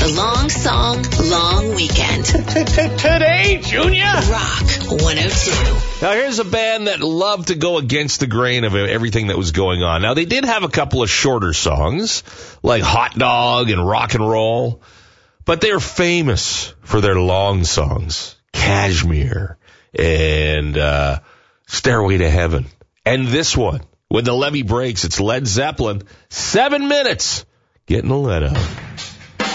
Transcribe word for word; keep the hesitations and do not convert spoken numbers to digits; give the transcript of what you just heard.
The long song, long weekend. Today, Junior? Rock one oh two. Now, here's a band that loved to go against the grain of everything that was going on. Now, they did have a couple of shorter songs, like Hot Dog and Rock and Roll, but they're famous for their long songs, Kashmir and uh, Stairway to Heaven. And this one, when the levee breaks, it's Led Zeppelin, seven minutes, getting a let up.